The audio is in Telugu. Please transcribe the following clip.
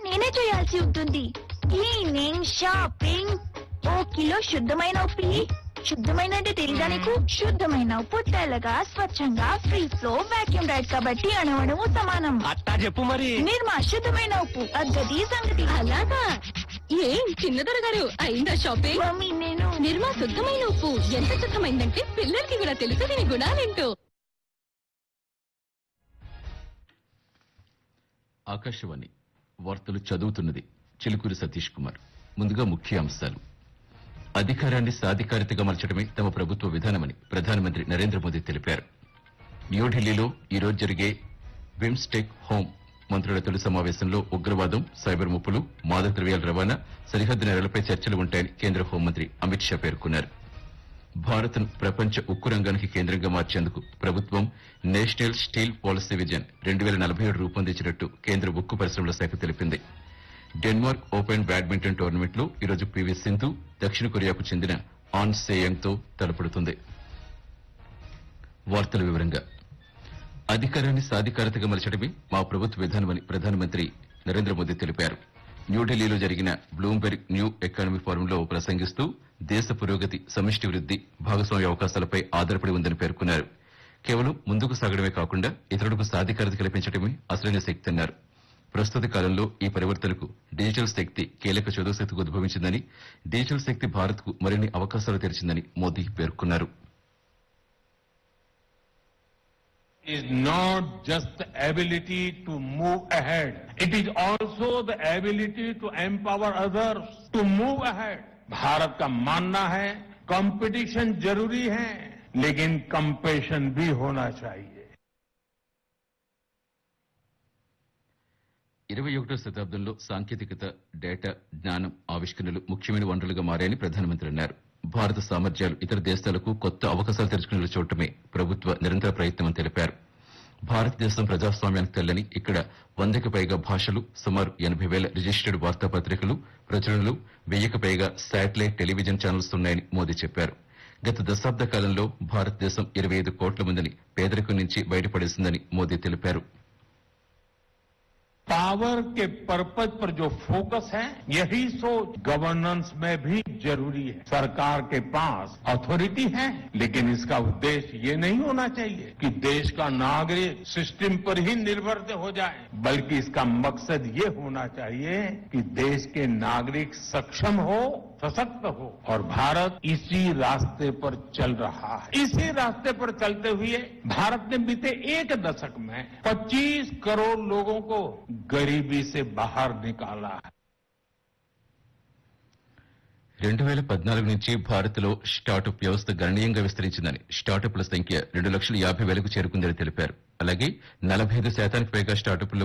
నేనే చేయాల్సి ఉంటుంది. క్లీనింగ్, షాపింగ్, ఓ కిలో శుద్ధమైన ఉప్పు ఇయ్యి. శుద్ధమైన అంటే తెలీదా నీకు? శుద్ధమైన ఉప్పు తెల్లగా, స్వచ్ఛంగా, ఫ్రీ ఫ్లో, వాక్యూమ్ రైడ్ కాబట్టి అణువణువు సమానం. అట్టా చెప్పు మరి. నిర్మా శుద్ధమైన ఉప్పు, అగ్గది సంగతి. అలాగా ఏం చిన్నదొర గారు అయిందా షాపింగ్? మమ్మీ నేను నిర్మా శుద్ధమైన ఉప్పు ఎంత శుద్ధమైందంటే పిల్లలకి కూడా తెలుసు దీని గుణాలేంటో. ఆకాశవాణి వార్తలు చదువుతున్నది చిలుకూరి సతీష్ కుమార్. ముందుగా ముఖ్య అంశాలు. అధికారాన్ని సాధికారితగా మలచడమే తమ ప్రభుత్వ విధానమని ప్రధానమంత్రి నరేంద్ర మోదీ తెలిపారు. న్యూఢిల్లీలో ఈరోజు జరిగే బిమ్స్టెక్ హోం మంత్రుల తొలి సమావేశంలో ఉగ్రవాదం, సైబర్ ముప్పులు, మాదక ద్రవ్యాల రవాణా, సరిహద్దు నేరాలపై చర్చలు ఉంటాయని కేంద్ర హోంమంత్రి అమిత్ షా పేర్కొన్నారు. భారత్ను ప్రపంచ ఉక్కు రంగానికి కేంద్రంగా మార్చేందుకు ప్రభుత్వం నేషనల్ స్టీల్ పాలసీ విజన్ 2047 రూపొందించినట్టు కేంద్ర ఉక్కు పరిశ్రమల శాఖ తెలిపింది. డెన్మార్క్ ఓపెన్ బ్యాడ్మింటన్ టోర్నమెంట్లో ఈరోజు పీవీ సింధు దక్షిణ కొరియాకు చెందిన ఆన్ సేయంగ్ తో తలపడుతుంది. వార్తల వివరంగా. అధికారాన్ని సాధికారతగా మలచడమే మా ప్రభుత్వ విధానమని ప్రధానమంత్రి నరేంద్ర మోదీ తెలిపారు. న్యూఢిల్లీలో జరిగిన బ్లూంబెర్గ్ న్యూ ఎకానమీ ఫోరంలో ప్రసంగిస్తూ దేశ పురోగతి, సమిష్టి వృద్ది, భాగస్వామ్య అవకాశాలపై ఆధారపడి ఉందని పేర్కొన్నారు. కేవలం ముందుకు సాగడమే కాకుండా ఇతరులకు సాధికారత కల్పించడమే అసలైన శక్తి అన్నారు. ప్రస్తుత కాలంలో ఈ పరివర్తనకు డిజిటల్ శక్తి కీలక చదువుశక్తికి ఉద్భవించిందని, డిజిటల్ శక్తి భారత్ కు మరిన్ని అవకాశాలు తెరిచిందని మోదీ పేర్కొన్నారు. is not just the ability to move ahead. It is also the ability to empower others to move ahead. Bharat का मानना है कंपटीशन जरूरी है, लेकिन कंपैशन भी होना चाहिए. 21వ శతాబ్దంలో సాంకేతికత, డేటా, జ్ఞానం, ఆవిష్కరణలు ముఖ్యమైన వనరులుగా మారాయని ప్రధానమంత్రి అన్నారు. భారత సామర్థ్యాలు ఇతర దేశాలకు కొత్త అవకాశాలు తెరుచుకునేలా చూడటమే ప్రభుత్వ నిరంతర ప్రయత్నమని తెలిపారు. భారతదేశం ప్రజాస్వామ్యానికి తెల్లని ఇక్కడ 100కి పైగా భాషలు, సుమారు 80,000 రిజిస్టర్డ్ వార్తాపత్రికలు, ప్రచురణలు, 1000కి పైగా శాటిలైట్ టెలివిజన్ ఛానల్స్ ఉన్నాయని మోదీ చెప్పారు. గత దశాబ్ద కాలంలో భారతదేశం 25 కోట్ల మందిని పేదరికం నుంచి బయటపడేసిందని మోదీ తెలిపారు. पावर के पर्पज पर जो फोकस है, यही सोच गवर्नेंस में भी जरूरी है. सरकार के पास अथॉरिटी है, लेकिन इसका उद्देश्य ये नहीं होना चाहिए कि देश का नागरिक सिस्टम पर ही निर्भर हो जाए, बल्कि इसका मकसद ये होना चाहिए कि देश के नागरिक सक्षम हो, सशक्त हो. और भारत इसी रास्ते पर चल रहा है. इसी रास्ते पर चलते हुए भारत ने बीते एक दशक में 25 करोड़ लोगों को गरीबी से बाहर निकाला है. 2014 నుంచి భారత్లో స్టార్టప్ వ్యవస్థ గణనీయంగా విస్తరించిందని, స్టార్టప్ల సంఖ్య 2,50,000కు చేరుకుందని తెలిపారు. అలాగే 45% పైగా స్టార్టప్లు